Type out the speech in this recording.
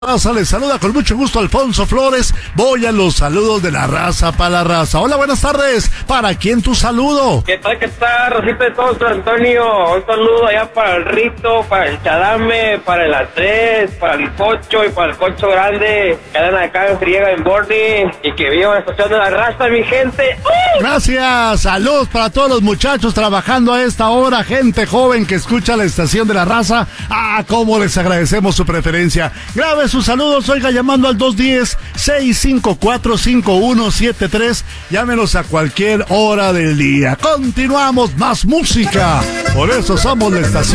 Les saluda con mucho gusto Alfonso Flores. Voy a los saludos de la raza para la raza. Hola, buenas tardes. ¿Para quién tu saludo? ¿Qué tal, Rosita de todos, Antonio? Un saludo allá para el Rito, para el Chadame, para el Andrés, para el Cocho y para el Cocho Grande, que andan acá en friega en Borny y que vivan escuchando la raza, mi gente. Gracias. Salud para todos los muchachos trabajando a esta hora, gente joven que escucha la estación de la raza. Cómo les agradecemos su preferencia. Grabe sus saludos, oiga, llamando al 210-654-5173. Llámenos a cualquier hora del día. Continuamos, más música. Por eso somos la estación